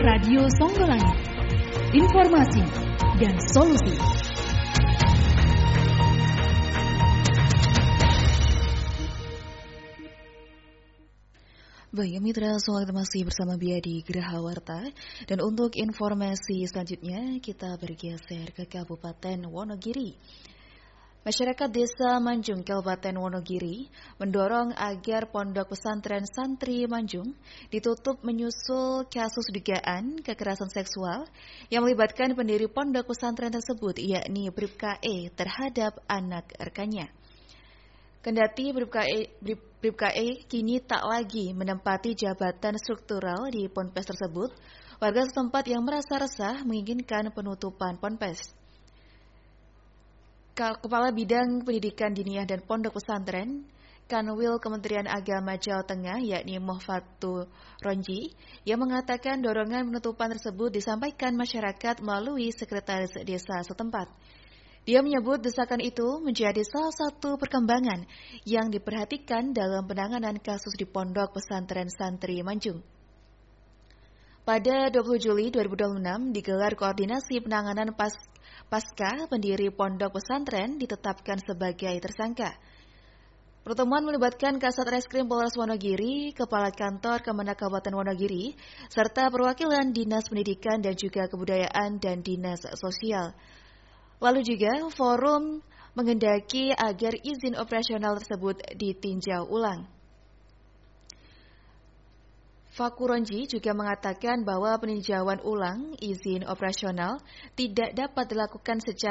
Radio Songgolangit. Informasi dan solusi. Baik, mitra soal masih bersama Biadi Grahawarta. Dan untuk informasi selanjutnya kita bergeser ke Kabupaten Wonogiri. Masyarakat Desa Manjung, Kabupaten Wonogiri mendorong agar Pondok Pesantren Santri Manjung ditutup menyusul kasus dugaan kekerasan seksual yang melibatkan pendiri pondok pesantren tersebut, yakni Bribka E terhadap anak rekannya. Kendati Bribka E kini tak lagi menempati jabatan struktural di ponpes tersebut, warga setempat yang merasa resah menginginkan penutupan ponpes. Kepala Bidang Pendidikan Diniyah dan Pondok Pesantren Kanwil Kementerian Agama Jawa Tengah, yakni Mohfatu Ronji, yang mengatakan dorongan penutupan tersebut disampaikan masyarakat melalui sekretaris desa setempat. Dia menyebut desakan itu menjadi salah satu perkembangan yang diperhatikan dalam penanganan kasus di Pondok Pesantren Santri Manjung. Pada 20 Juli 2026 digelar koordinasi penanganan pasca pendiri pondok pesantren ditetapkan sebagai tersangka. Pertemuan melibatkan Kasat Reskrim Polres Wonogiri, Kepala Kantor Kemenak Kabupaten Wonogiri, serta perwakilan Dinas Pendidikan dan juga Kebudayaan dan Dinas Sosial. Lalu juga forum mengendaki agar izin operasional tersebut ditinjau ulang. Fakuronji juga mengatakan bahwa peninjauan ulang izin operasional tidak dapat dilakukan secara